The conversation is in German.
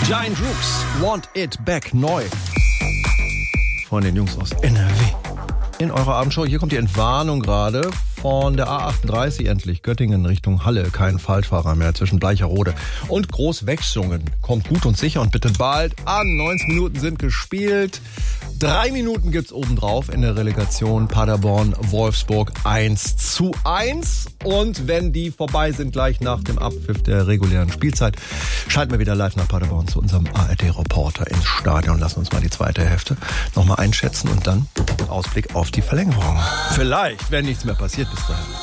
Giant Rooks, Want It Back, neu. Von den Jungs aus NRW. In eurer Abendshow, hier kommt die Entwarnung gerade von der A38 endlich. Göttingen Richtung Halle, kein Falschfahrer mehr zwischen Bleicherode und Großwechslungen. Kommt gut und sicher und bitte bald an. 90 Minuten sind gespielt. 3 Minuten gibt's obendrauf in der Relegation Paderborn-Wolfsburg 1:1. Und wenn die vorbei sind, gleich nach dem Abpfiff der regulären Spielzeit, schalten wir wieder live nach Paderborn zu unserem ARD-Reporter ins Stadion. Lassen uns mal die zweite Hälfte nochmal einschätzen und dann Ausblick auf die Verlängerung. Vielleicht, wenn nichts mehr passiert bis dahin.